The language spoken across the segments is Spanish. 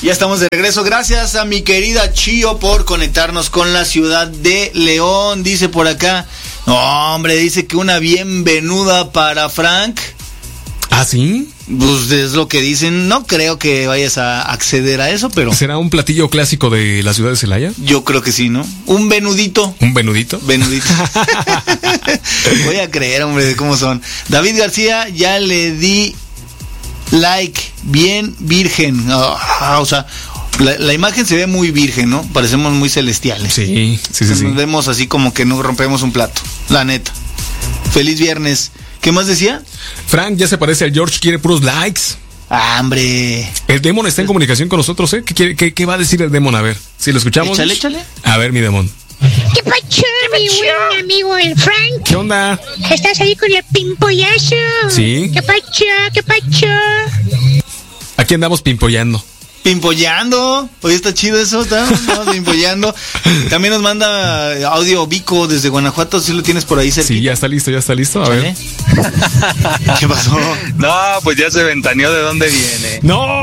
Ya estamos de regreso. Gracias a mi querida Chío por conectarnos con la ciudad de León. Dice por acá, no, hombre, dice que una bienvenida para Frank. ¿Ah, sí? Pues es lo que dicen. No creo que vayas a acceder a eso, pero... ¿Será un platillo clásico de la ciudad de Celaya? Yo creo que sí, ¿no? Un venudito. ¿Un venudito? Venudito. Voy a creer, hombre, de cómo son. David García, ya le di like, bien virgen. O sea, la imagen se ve muy virgen, ¿no? Parecemos muy celestiales. Sí. Nos vemos así como que no rompemos un plato, la neta. Feliz viernes. ¿Qué más decía? Frank ya se parece al George, quiere puros likes. Ah, hombre. El Demon está en comunicación con nosotros, ¿eh? ¿Qué va a decir el Demon? A ver, si lo escuchamos. Échale. A ver, mi Demon. ¿Qué pacho, mi buen amigo el Frank? ¿Qué onda? ¿Estás ahí con el pimpollazo? Sí. ¿Qué pacho? Aquí andamos pimpollando. Pimpollando. Oye, está chido eso, ¿está? No, pimpollando. También nos manda audio Vico desde Guanajuato. ¿Sí lo tienes por ahí cerquita? Sí, ya está listo. A ver. ¿Qué pasó? No, pues ya se ventaneó de dónde viene.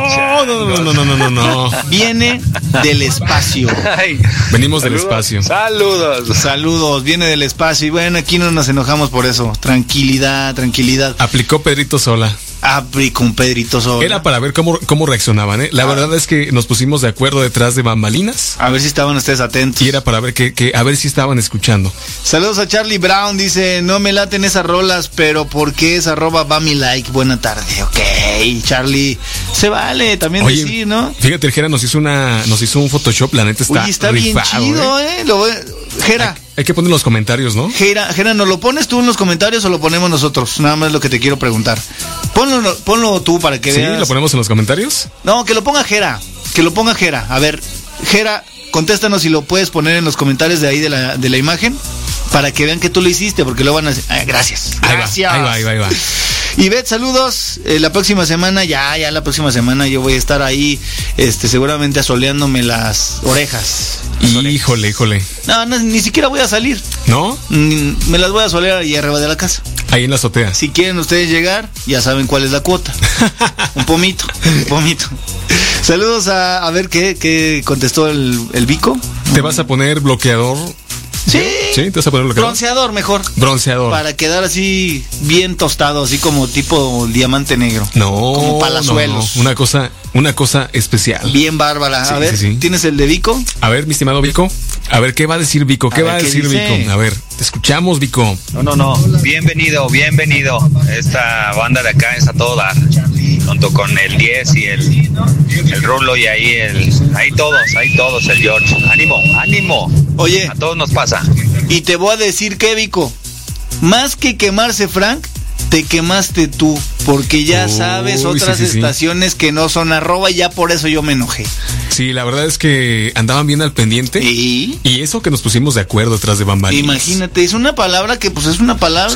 No. Viene del espacio. Ay, Venimos del saludos, espacio. Saludos. Viene del espacio. Y bueno, aquí no nos enojamos por eso. Tranquilidad. Aplicó Pedrito Sola. Con Pedrito Sola. Era para ver cómo reaccionaban, ¿eh? La verdad es que nos pusimos de acuerdo detrás de bambalinas. A ver si estaban ustedes atentos. Y era para ver a ver si estaban escuchando. Saludos a Charlie Brown, dice, no me laten esas rolas, pero ¿por qué esa arroba va mi like? Buena tarde, ok, Charlie, se vale también decir, ¿no? Fíjate, el Jera nos hizo un Photoshop, la neta está está rifado, bien chido, Jera. Hay que poner en los comentarios, ¿no? Jera, ¿nos lo pones tú en los comentarios o lo ponemos nosotros? Nada más lo que te quiero preguntar. Ponlo tú para que veas. ¿Sí? ¿Lo ponemos en los comentarios? No, que lo ponga Jera. A ver, Jera, contéstanos si lo puedes poner en los comentarios de ahí de la imagen para que vean que tú lo hiciste, porque lo van a decir. Gracias. Ahí va. Y Beth, saludos. La próxima semana, la próxima semana yo voy a estar ahí, seguramente asoleándome las orejas. Híjole. No, ni siquiera voy a salir. ¿No? Me las voy a solear ahí arriba de la casa. Ahí en la azotea. Si quieren ustedes llegar, ya saben cuál es la cuota. Un pomito. Saludos a ver qué contestó el Vico. ¿Te vas a poner bloqueador? Sí, te vas a poner bloqueador. Bronceador mejor. Bronceador. Para quedar así bien tostado, así como tipo diamante negro. No. Como palazuelos. No. Una cosa especial. Bien bárbara. A ver, ¿tienes el de Vico? A ver, mi estimado Vico. A ver, ¿qué va a decir Vico? ¿Qué va a decir Vico? A ver, te escuchamos, Vico. No. Bienvenido. Esta banda de acá es a todo dar. Junto con el 10 y el Rulo y ahí todos, el George. ¡Ánimo! Oye. A todos nos pasa. Y te voy a decir que, Vico, más que quemarse Frank, te quemaste tú, porque ya sabes otras estaciones que no son arroba y ya por eso yo me enojé. Sí, la verdad es que andaban bien al pendiente. ¿Y? Y eso que nos pusimos de acuerdo detrás de bambalinas. Imagínate, es una palabra que pues es una palabra,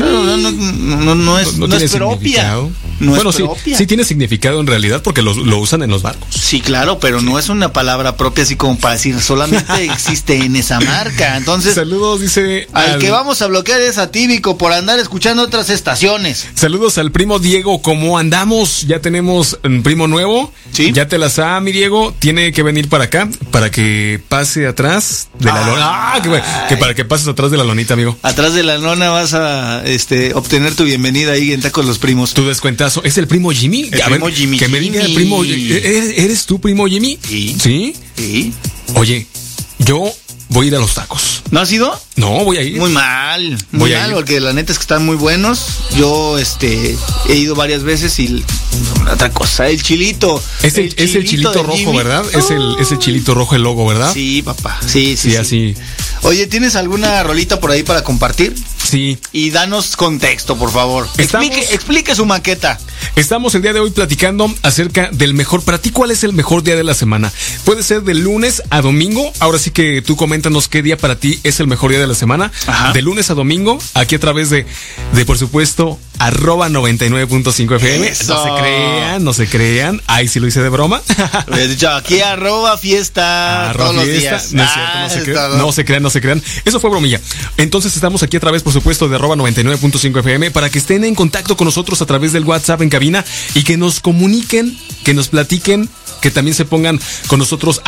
no es propia. Bueno, sí tiene significado en realidad porque lo usan en los barcos. Sí, claro, pero no es una palabra propia así como para decir solamente existe en esa marca. Entonces, saludos, dice al que vamos a bloquear es a Tíbico por andar escuchando otras estaciones. Saludos al primo Diego, ¿cómo andamos? Ya tenemos un primo nuevo. Sí. Ya te la sabe, mi Diego. Tiene que venir para acá para que pase atrás de la lona. Que para que pases atrás de la lonita, amigo. Atrás de la lona vas a obtener tu bienvenida ahí en Tacos los Primos. Tu descuentazo. ¿Es el primo Jimmy? Jimmy. Que me diga el primo. ¿Eres tú, primo Jimmy? Sí. ¿Sí? Oye, yo voy a ir a los tacos. ¿No has ido? No, voy a ir. Muy mal, porque la neta es que están muy buenos. Yo he ido varias veces y otra cosa, el chilito. Es el chilito rojo, Jimmy, ¿verdad? Es el chilito rojo el logo, ¿verdad? Sí, papá. Sí. Así. Oye, ¿tienes alguna rolita por ahí para compartir? Sí. Y danos contexto, por favor. Explique su maqueta. Estamos el día de hoy platicando acerca del mejor. Para ti, ¿cuál es el mejor día de la semana? Puede ser de lunes a domingo. Ahora sí que tú coméntanos qué día para ti es el mejor día de la semana. Ajá. De lunes a domingo, aquí a través de por supuesto, @99.5 FM. Eso. No se crean. Ahí sí lo hice de broma. He dicho aquí @fiesta todos los días. No es cierto, no se crean. Eso fue bromilla. Entonces estamos aquí a través, por supuesto, de @99.5 FM para que estén en contacto con nosotros a través del WhatsApp en cabina y que nos comuniquen, que nos platiquen que también se pongan con nosotros